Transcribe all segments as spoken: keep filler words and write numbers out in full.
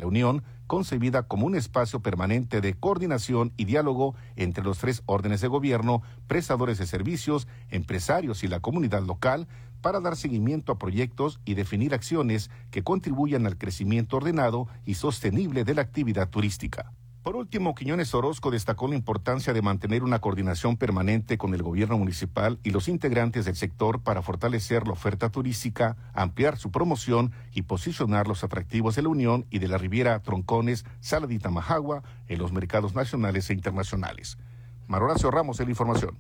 Unión, concebida como un espacio permanente de coordinación y diálogo entre los tres órdenes de gobierno, prestadores de servicios, empresarios y la comunidad local, para dar seguimiento a proyectos y definir acciones que contribuyan al crecimiento ordenado y sostenible de la actividad turística. Por último, Quiñones Orozco destacó la importancia de mantener una coordinación permanente con el gobierno municipal y los integrantes del sector para fortalecer la oferta turística, ampliar su promoción y posicionar los atractivos de la Unión y de la Riviera Troncones, Saladita, Majagua en los mercados nacionales e internacionales. Maroracio Ramos, de la información.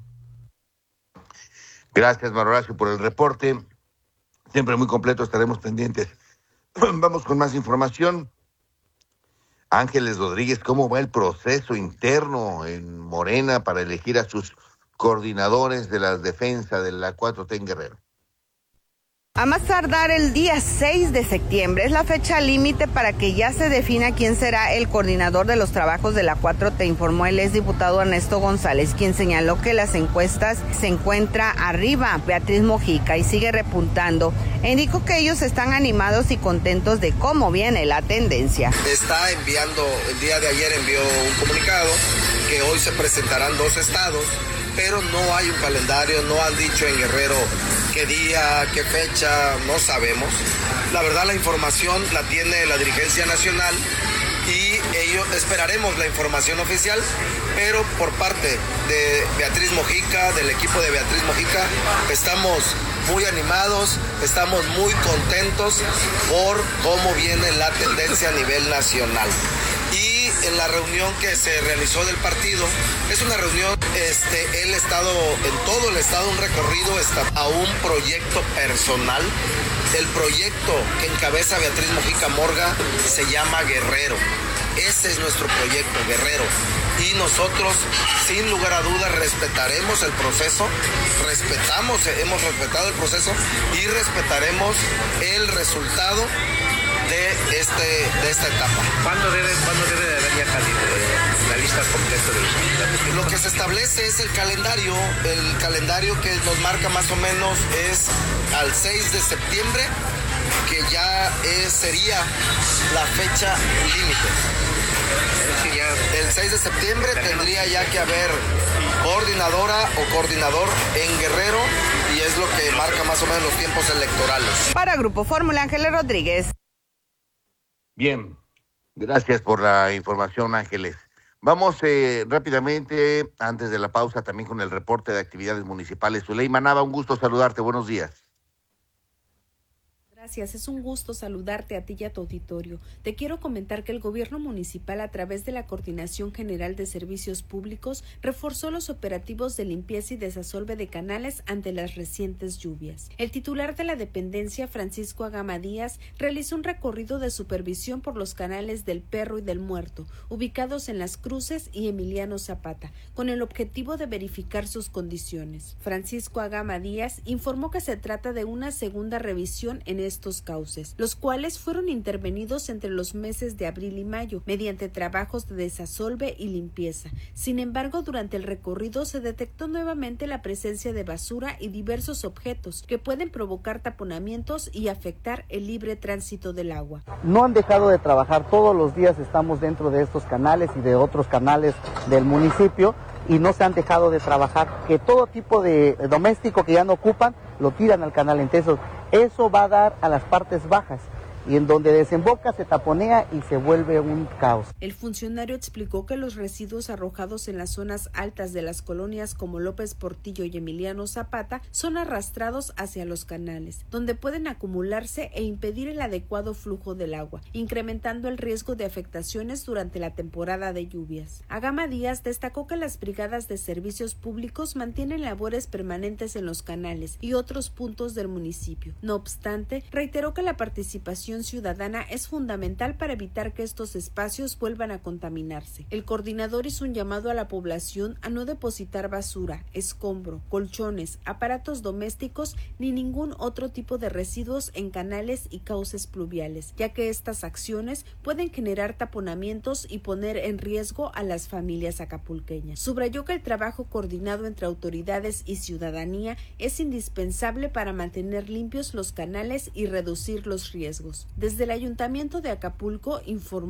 Gracias, Maroracio, por el reporte. Siempre muy completo, estaremos pendientes. Vamos con más información. Ángeles Rodríguez, ¿cómo va el proceso interno en Morena para elegir a sus coordinadores de la defensa de la cuatro T en Guerrero? A más tardar el día seis de septiembre es la fecha límite para que ya se defina quién será el coordinador de los trabajos de la cuatro T, informó el exdiputado Ernesto González, quien señaló que las encuestas se encuentra arriba Beatriz Mojica y sigue repuntando. E indicó que ellos están animados y contentos de cómo viene la tendencia. Está enviando, el día de ayer envió un comunicado que hoy se presentarán dos estados, pero no hay un calendario, no han dicho en Guerrero qué día, qué fecha, no sabemos. La verdad, la información la tiene la dirigencia nacional y ellos esperaremos la información oficial, pero por parte de Beatriz Mojica, del equipo de Beatriz Mojica, estamos muy animados, estamos muy contentos por cómo viene la tendencia a nivel nacional. Y en la reunión que se realizó del partido, es una reunión, este, el estado, en todo el estado, un recorrido está a un proyecto personal. El proyecto que encabeza Beatriz Mojica Morga se llama Guerrero. Ese es nuestro proyecto, Guerrero. Y nosotros, sin lugar a dudas, respetaremos el proceso, respetamos, hemos respetado el proceso y respetaremos el resultado de este de esta etapa. ¿Cuándo debe, ¿cuándo debe de haber ya la lista completa de los candidatos? Lo que se establece es el calendario, el calendario que nos marca más o menos es al seis de septiembre, que ya es, sería la fecha límite. El seis de septiembre tendría ya que haber coordinadora o coordinador en Guerrero y es lo que marca más o menos los tiempos electorales. Para Grupo Fórmula, Ángeles Rodríguez. Bien, gracias por la información, Ángeles. Vamos eh, rápidamente, antes de la pausa, también con el reporte de actividades municipales. Zuleima Nava, un gusto saludarte, buenos días. Gracias, es un gusto saludarte a ti y a tu auditorio. Te quiero comentar que el gobierno municipal, a través de la Coordinación General de Servicios Públicos, reforzó los operativos de limpieza y desasolve de canales ante las recientes lluvias. El titular de la dependencia, Francisco Agama Díaz, realizó un recorrido de supervisión por los canales del Perro y del Muerto, ubicados en Las Cruces y Emiliano Zapata, con el objetivo de verificar sus condiciones. Francisco Agama Díaz informó que se trata de una segunda revisión en estos cauces, los cuales fueron intervenidos entre los meses de abril y mayo mediante trabajos de desasolve y limpieza. Sin embargo, durante el recorrido se detectó nuevamente la presencia de basura y diversos objetos que pueden provocar taponamientos y afectar el libre tránsito del agua. No han dejado de trabajar, todos los días estamos dentro de estos canales y de otros canales del municipio y no se han dejado de trabajar, que todo tipo de doméstico que ya no ocupan lo tiran al canal. Entonces eso va a dar a las partes bajas y en donde desemboca se taponea y se vuelve un caos. El funcionario explicó que los residuos arrojados en las zonas altas de las colonias como López Portillo y Emiliano Zapata son arrastrados hacia los canales, donde pueden acumularse e impedir el adecuado flujo del agua, incrementando el riesgo de afectaciones durante la temporada de lluvias. Agama Díaz destacó que las brigadas de servicios públicos mantienen labores permanentes en los canales y otros puntos del municipio. No obstante, reiteró que la participación ciudadana es fundamental para evitar que estos espacios vuelvan a contaminarse. El coordinador hizo un llamado a la población a no depositar basura, escombro, colchones, aparatos domésticos ni ningún otro tipo de residuos en canales y cauces pluviales, ya que estas acciones pueden generar taponamientos y poner en riesgo a las familias acapulqueñas. Subrayó que el trabajo coordinado entre autoridades y ciudadanía es indispensable para mantener limpios los canales y reducir los riesgos. Desde el Ayuntamiento de Acapulco informó